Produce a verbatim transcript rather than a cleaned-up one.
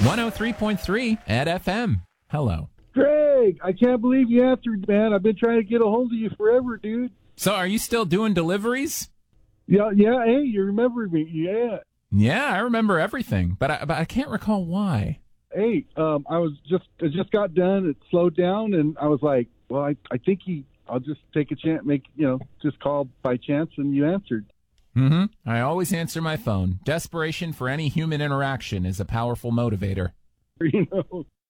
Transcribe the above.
one oh three point three at F M. Hello. Greg, I can't believe you answered, man. I've been trying to get a hold of you forever, dude. So are you still doing deliveries? Yeah, yeah. Hey, you remember me? Yeah. Yeah, I remember everything, but I, but I can't recall why. Hey, um, I was just I just got done. It slowed down, and I was like, well, I I think he. I'll just take a chance, make you know, just call by chance, and you answered. Mm-hmm. I always answer my phone. Desperation for any human interaction is a powerful motivator. You know.